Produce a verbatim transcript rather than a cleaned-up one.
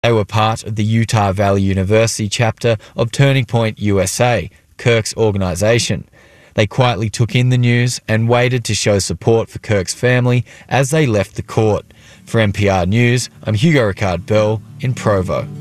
They were part of the Utah Valley University chapter of Turning Point U S A, Kirk's organisation. They quietly took in the news and waited to show support for Kirk's family as they left the court. For N P R News, I'm Hugo Ricard-Bell in Provo.